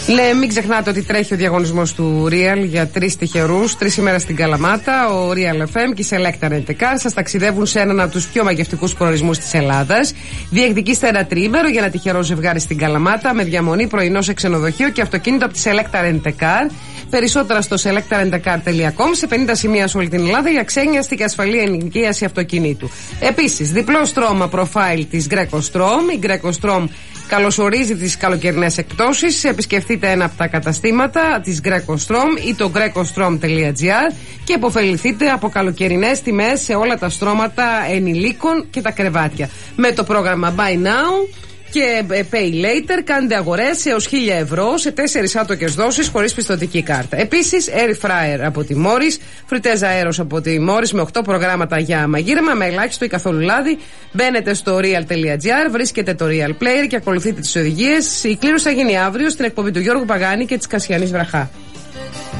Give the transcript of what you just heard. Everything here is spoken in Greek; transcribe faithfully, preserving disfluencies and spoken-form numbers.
Ναι, μην ξεχνάτε ότι τρέχει ο διαγωνισμός του Real για τρεις τυχερούς, τρεις ημέρες στην Καλαμάτα. Ο Real εφ εμ και η Selecta Rent a Car σας ταξιδεύουν σε έναν από τους πιο μαγευτικούς προορισμούς της Ελλάδας. Διεκδικήστε ένα τριήμερο για ένα τυχερό ζευγάρι στην Καλαμάτα με διαμονή, πρωινό σε ξενοδοχείο και αυτοκίνητο από τη Selecta Rent a Car. Περισσότερα στο selecta rent a car τελεία com, σε πενήντα σημεία σε όλη την Ελλάδα για αξένιαστη και ασφαλή ενοικίαση αυτοκινήτου. Επίσης, διπλό στρώμα προφάιλ της Greco Strom. Η Greco Strom καλωσορίζει τις καλοκαιρινές εκπτώσεις. Επισκεφτείτε ένα από τα καταστήματα της Greco Strom ή το greco strom τελεία gr και υποφεληθείτε από καλοκαιρινές τιμές σε όλα τα στρώματα ενηλίκων και τα κρεβάτια. Με το πρόγραμμα Buy Now και Pay Later κάνετε αγορές έως χίλια ευρώ σε τέσσερις άτοκες δόσεις χωρίς πιστωτική κάρτα. Επίσης, Air Fryer από τη Morris, φριτέζα αέρος από τη Morris με οκτώ προγράμματα για μαγείρεμα με ελάχιστο ή καθόλου λάδι. Μπαίνετε στο real τελεία gr, βρίσκετε το Real Player και ακολουθείτε τις οδηγίες. Η κλήρωση θα γίνει αύριο στην εκπομπή του Γιώργου Παγάνη και της Κασιανής Βραχά.